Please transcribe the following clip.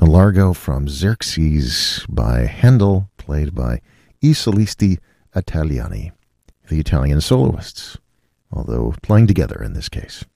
a Largo from Xerxes by Handel, played by I Solisti Italiani, the Italian soloists, although playing together in this case.